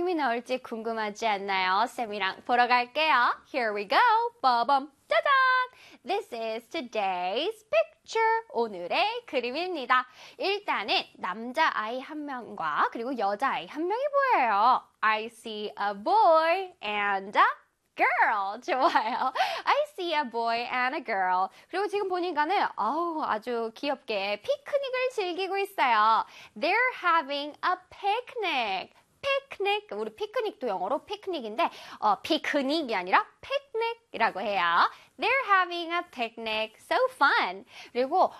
이름이 나올지 궁금하지 않나요? 쌤이랑 보러 갈게요. Here we go. 빠밤. 짜잔! This is today's picture. 오늘의 그림입니다. 일단은 남자아이 한 명과 그리고 여자아이 한 명이 보여요. I see a boy and a girl. 좋아요. I see a boy and a girl. 그리고 지금 보니까는 아주 귀엽게 피크닉을 즐기고 있어요. They're having a picnic. 피크닉, 우리 피크닉도 영어로 피크닉인데 피크닉이 아니라 피크닉이라고 해요. They're having a picnic. So fun. 그리고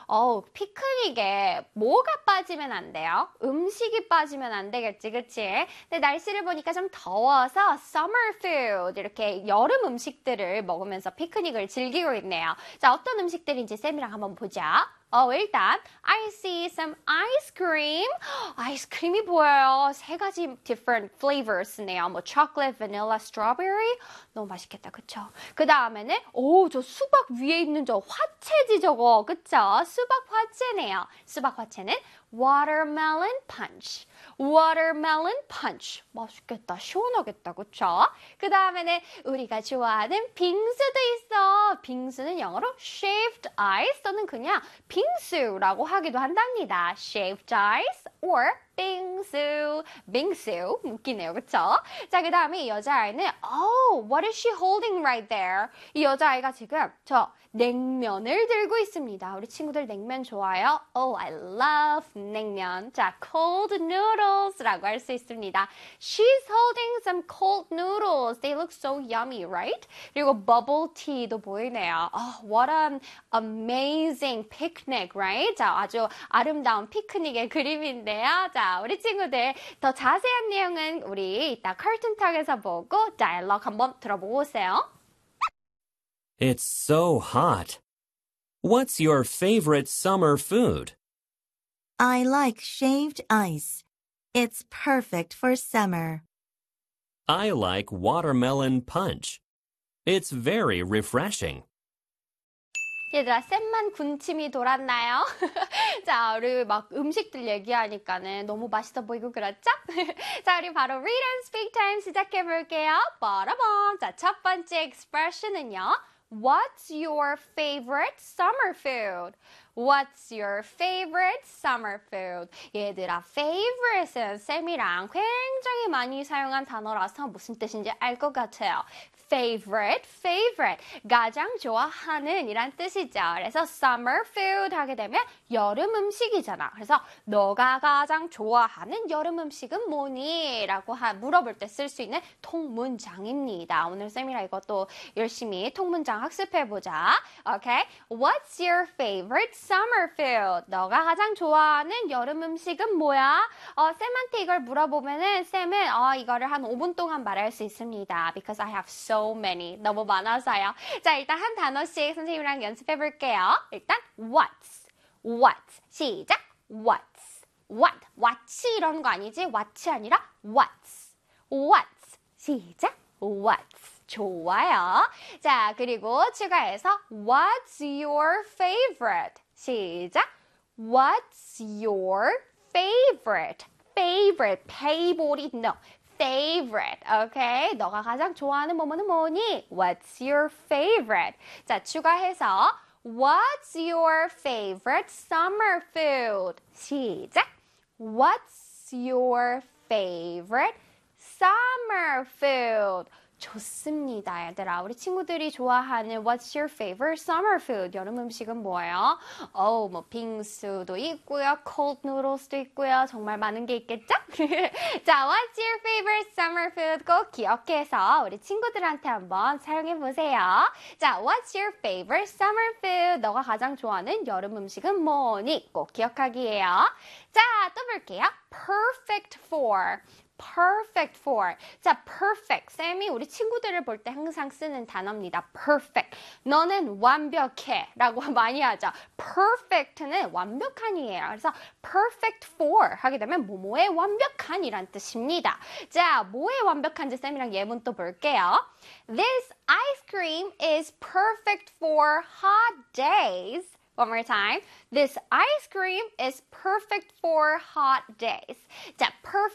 피크닉에 뭐가 빠지면 안 돼요? 음식이 빠지면 안 되겠지, 그치? 근데 날씨를 보니까 좀 더워서 summer food 이렇게 여름 음식들을 먹으면서 피크닉을 즐기고 있네요. 자, 어떤 음식들인지 쌤이랑 한번 보자. 일단 I see some ice cream. 아이스크림이 보여요. 세 가지 different flavors네요. 뭐 chocolate, vanilla, strawberry. 너무 맛있겠다, 그쵸? 그 다음에는 저 수박 위에 있는 저 화채지 저거, 그쵸? 수박 화채네요. 수박 화채는 watermelon punch. watermelon punch. 맛있겠다. 시원하겠다. 그쵸? 그 다음에는 우리가 좋아하는 빙수도 있어. 빙수는 영어로 shaved ice 또는 그냥 빙수라고 하기도 한답니다. shaved ice or 빙수. 빙수. 웃기네요. 그쵸? 자, 그 다음에 이 여자아이는 what is she holding right there? 이 여자아이가 지금 저 냉면을 들고 있습니다. 우리 친구들 냉면 좋아요? I love 냉면. 자, cold noodles라고 할 수 있습니다. She's holding some cold noodles. They look so yummy, right? 그리고 bubble tea도 보이네요. What an amazing picnic, right? 자, 아주 아름다운 피크닉의 그림인데요. 자, 우리 친구들 더 자세한 내용은 우리 이따 카툰톡에서 보고 다이얼로그 한번 들어보고 오세요. It's so hot. What's your favorite summer food? I like shaved ice. It's perfect for summer. I like watermelon punch. It's very refreshing. 얘들아, 쌤만 군침이 돌았나요? 자, 우리 막 음식들 얘기하니까는 너무 맛있어 보이고 그렇죠? 자, 우리 바로 Read and Speak Time 시작해볼게요. 빠라밤. 자, 첫 번째 expression은요. What's your favorite summer food? What's your favorite summer food? 얘들아, favorite은 쌤이랑 굉장히 많이 사용한 단어라서 무슨 뜻인지 알 것 같아요. favorite. 가장 좋아하는 이란 뜻이죠. 그래서 summer food 하게 되면 여름 음식이잖아. 그래서 너가 가장 좋아하는 여름 음식은 뭐니? 라고 물어볼 때 쓸 수 있는 통문장입니다. 오늘 쌤이랑 이것도 열심히 통문장 학습해보자. Okay? What's your favorite summer food? 너가 가장 좋아하는 여름 음식은 뭐야? 쌤한테 이걸 물어보면은 쌤은 이거를 한 5분 동안 말할 수 있습니다. Because I have so many. 너무 많아서요. 자, 일단 한 단어씩 선생님이랑 연습해볼게요. 일단 what. 시작. what. 이런 거 아니지? what이 아니라 what. 시작. what. 좋아요. 자, 그리고 추가해서 what's your favorite? 시작. What's your favorite? favorite, no. favorite, okay? 너가 가장 좋아하는 뭐니? What's your favorite? 자, 추가해서 What's your favorite summer food? 시작. What's your favorite summer food? 좋습니다, 얘들아. 우리 친구들이 좋아하는 What's your favorite summer food? 여름 음식은 뭐예요? 뭐 빙수도 있고요, cold noodles도 있고요. 정말 많은 게 있겠죠? 자, What's your favorite summer food? 꼭 기억해서 우리 친구들한테 한번 사용해보세요. 자, What's your favorite summer food? 너가 가장 좋아하는 여름 음식은 뭐니? 꼭 기억하기예요. 자, 또 볼게요. Perfect for. 자, perfect. 쌤이 우리 친구들을 볼 때 항상 쓰는 단어입니다. perfect. 너는 완벽해 라고 많이 하죠. perfect는 완벽한이에요. 그래서 perfect for 하게 되면 뭐뭐의 완벽한이란 뜻입니다. 자, 뭐의 완벽한지 쌤이랑 예문 또 볼게요. This ice cream is perfect for hot days. One more time. This ice cream is perfect for hot days. 자, perfect.